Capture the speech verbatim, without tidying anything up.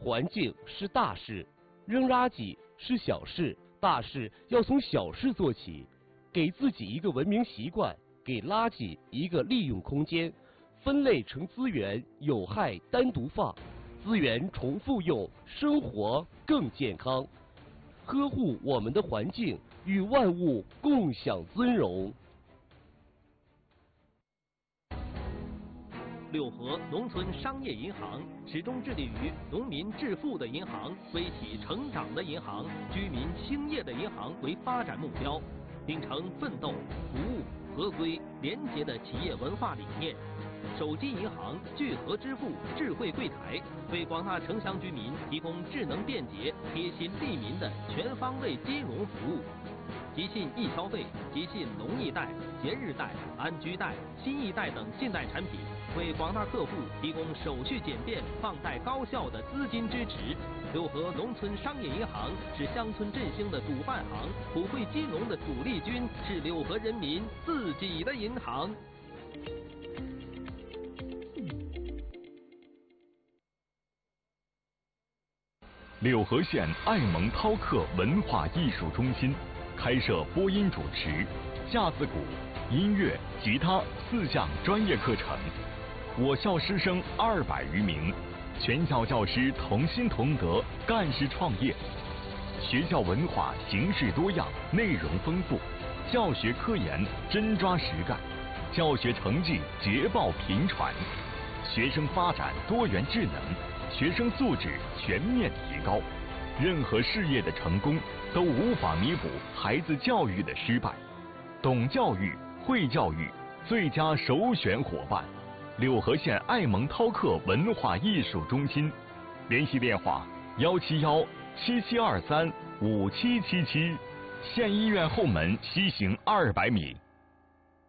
环境是大事，扔垃圾是小事，大事要从小事做起。给自己一个文明习惯，给垃圾一个利用空间，分类成资源，有害单独放，资源重复用，生活更健康。呵护我们的环境，与万物共享尊荣。 六合农村商业银行始终致力于农民致富的银行、微企成长的银行、居民兴业的银行为发展目标，秉承奋斗、服务、合规、廉洁的企业文化理念。手机银行聚合支付智慧柜台，为广大城乡居民提供智能便捷、贴心利民的全方位金融服务。即信易消费、即信农易贷、节日贷、安居贷、新易贷等信贷产品，为广大客户提供手续简便、放贷高效的资金支持。六合农村商业银行是乡村振兴的主办行，普惠金融的主力军，是六合人民自己的银行。 柳河县爱蒙饕客文化艺术中心开设播音主持、架子鼓、音乐、吉他四项专业课程。我校师生二百余名，全校教师同心同德，干事创业。学校文化形式多样，内容丰富，教学科研真抓实干，教学成绩捷报频传，学生发展多元智能，学生素质全面提高。任何事业的成功都无法弥补孩子教育的失败。懂教育、会教育，最佳首选伙伴。柳河县爱蒙饕客文化艺术中心，联系电话：幺七幺七七二三五七七七，县医院后门西行二百米。